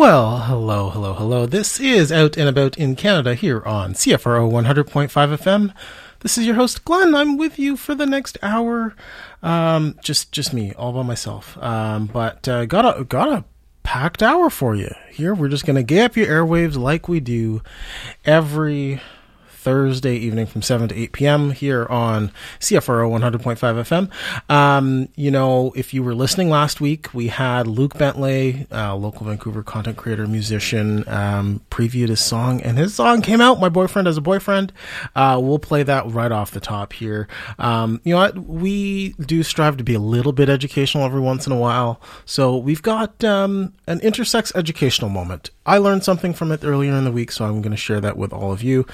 Well, hello, hello, hello. This is Out and About in Canada here on CFRO 100.5 FM. This is your host, Glenn. I'm with you for the next hour. Just me, all by myself. But got a packed hour for you. Here, we're just going to gay up your airwaves like we do every Thursday evening from 7 to 8 p.m. here on CFRO 100.5 FM. If you were listening last week, we had Luke Bentley, local Vancouver content creator, musician, previewed his song, and his song came out, My Boyfriend Has a Boyfriend. We'll play that right off the top here. We do strive to be a little bit educational every once in a while, so we've got an intersex educational moment. I learned something from it earlier in the week, so I'm going to share that with all of you.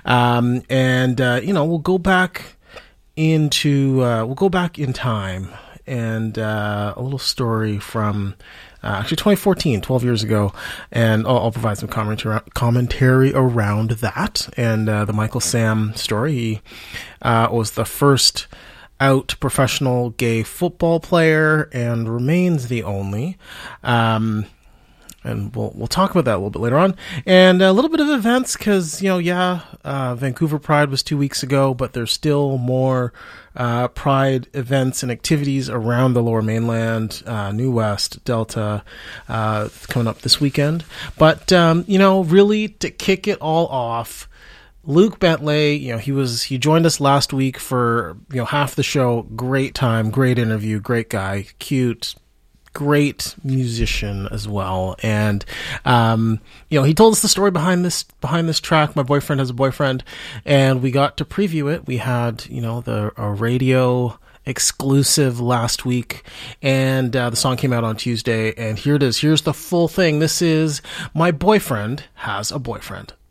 We'll go back in time, and a little story from actually 2014, 12 years ago, and I'll provide some commentary around that. And the Michael Sam story, he was the first out professional gay football player and remains the only. And we'll talk about that a little bit later on. And a little bit of events, because, Vancouver Pride was 2 weeks ago, but there's still more Pride events and activities around the Lower Mainland, New West, Delta, coming up this weekend. But, really to kick it all off, Luke Bentley, he joined us last week for, half the show. Great time, great interview, great guy, cute, great musician as well. And he told us the story behind this track, My Boyfriend Has a Boyfriend, and we got to preview it. We had a radio exclusive last week, and the song came out on Tuesday, and here it is. Here's the full thing. This is My Boyfriend Has a Boyfriend.